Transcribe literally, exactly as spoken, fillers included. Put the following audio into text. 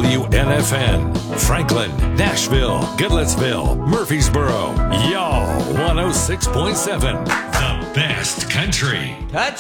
W N F N, Franklin, Nashville, Goodlettsville, Murfreesboro, y'all one oh six point seven, the best country. Touch